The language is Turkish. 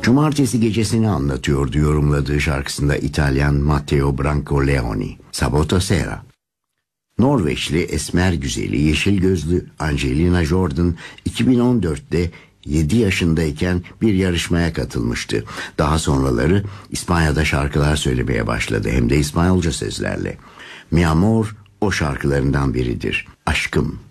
Cumartesi gecesini anlatıyordu yorumladığı şarkısında İtalyan Matteo Brancoleoni. Sabato Sera. Norveçli esmer güzeli yeşil gözlü Angelina Jordan 2014'te 7 yaşındayken bir yarışmaya katılmıştı. Daha sonraları İspanya'da şarkılar söylemeye başladı, hem de İspanyolca sözlerle. Mi Amor o şarkılarından biridir. Aşkım.